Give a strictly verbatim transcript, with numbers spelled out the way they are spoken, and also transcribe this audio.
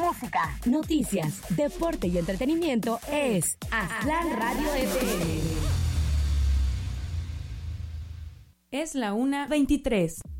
música, noticias, deporte y entretenimiento es Aztlán Radio F M. Es la una veintitrés.